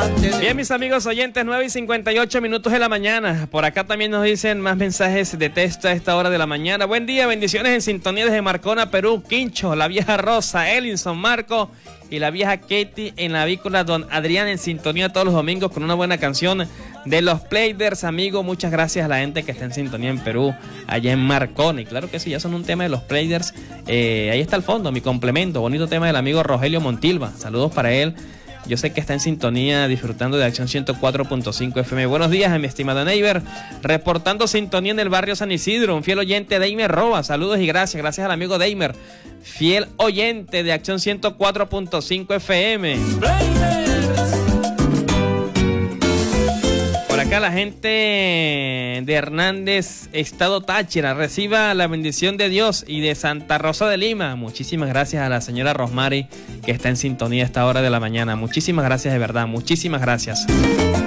Bien, mis amigos oyentes, 9:58 de la mañana. Por acá también nos dicen más mensajes de texto a esta hora de la mañana. Buen día, bendiciones en sintonía desde Marcona, Perú. Quincho, la vieja Rosa, Elinson, Marco y la vieja Katie en la avícola Don Adrián en sintonía todos los domingos con una buena canción de los Players. Amigo, muchas gracias a la gente que está en sintonía en Perú, allá en Marcona. Y claro que sí, ya son un tema de los Players. Ahí está el fondo, mi complemento, bonito tema del amigo Rogelio Montilva. Saludos para él. Yo sé que está en sintonía disfrutando de Acción 104.5 FM. Buenos días, mi estimado neighbor. Reportando sintonía en el barrio San Isidro. Un fiel oyente, Deimer Roa. Saludos y gracias. Gracias al amigo Deimer. Fiel oyente de Acción 104.5 FM. Por acá la gente de Hernández, Estado Táchira. Reciba la bendición de Dios y de Santa Rosa de Lima. Muchísimas gracias a la señora Rosmary que está en sintonía a esta hora de la mañana. Muchísimas gracias de verdad. Muchísimas gracias.